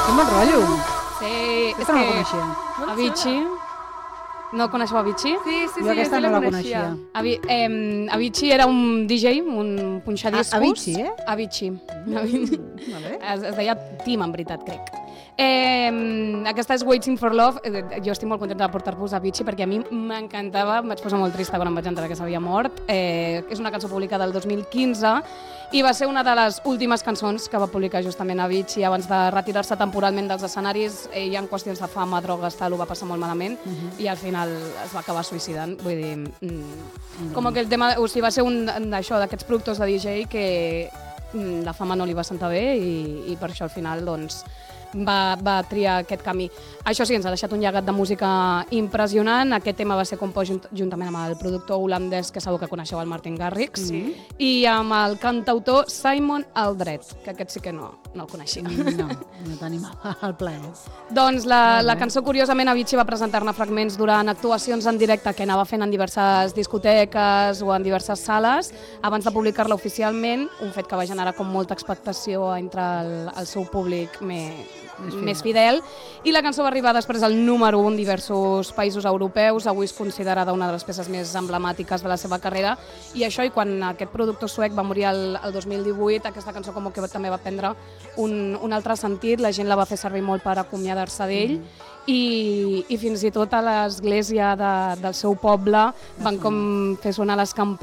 Quin bon rotllo. Sí, és Aquesta no la que coneixia. Avicii... No coneixeu Avicii? Sí, Jo aquesta no la coneixia. Avicii era un DJ, un punxadiscos. Avicii, eh? Avicii. Vale. Es deia Tim, en veritat, crec. Aquesta és Waiting for Love. Jo estic molt contenta de portar-vos Avicii perquè a mi m'encantava, em vaig posar molt trista quan em vaig enterar que s'havia mort. És una cançó publicada el 2015 i va ser una de les últimes cançons que va publicar justament Avicii abans de retirar-se temporalment dels escenaris. Hi ha qüestions de fama, drogues, tal, ho va passar molt malament i al final es va acabar suïcidant. Vull dir, com que el tema, o sigui, va ser un d'això, d'aquests productors de DJ que la fama no li va sentar bé i per això al final doncs va triar aquest camí. Això sí, ens ha deixat un llegat de música impressionant. Aquest tema va ser compost juntament amb el productor holandès, que segur que coneixeu, el Martin Garrix, i amb el cantautor Simon Aldred, que aquest sí que no el coneixia. No tenim el plaer. Doncs la cançó, curiosament, Avicii va presentar-ne fragments durant actuacions en directe que anava fent en diverses discoteques o en diverses sales abans de publicar-la oficialment, un fet que va generar com molta expectació entre el seu públic més fidel, i la cançó va arribar després al número 1 en diversos països europeus. Avui és considerada una de les peces més emblemàtiques de la seva carrera, i això, i quan aquest productor suec va morir el 2018, aquesta cançó com que també va prendre un altre sentit. La gent la va fer servir molt per acomiadar-se d'ell, i fins i tot a l'església del seu poble van com fer sonar les campanes